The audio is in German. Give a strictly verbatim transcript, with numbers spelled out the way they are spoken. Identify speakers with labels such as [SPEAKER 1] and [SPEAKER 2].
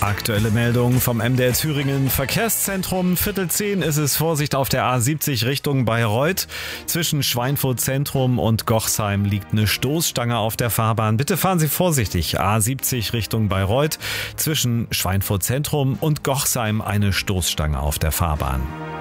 [SPEAKER 1] Aktuelle Meldung vom M D R Thüringen Verkehrszentrum. Viertel zehn ist es. Vorsicht auf der A siebzig Richtung Bayreuth. Zwischen Schweinfurt Zentrum und Gochsheim liegt eine Stoßstange auf der Fahrbahn. Bitte fahren Sie vorsichtig. A siebzig Richtung Bayreuth. Zwischen Schweinfurt Zentrum und Gochsheim eine Stoßstange auf der Fahrbahn.